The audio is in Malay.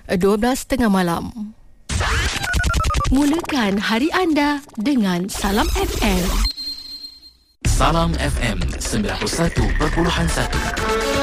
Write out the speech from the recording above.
12.30 malam. Mulakan hari anda dengan Salam FM. Salam FM 91.1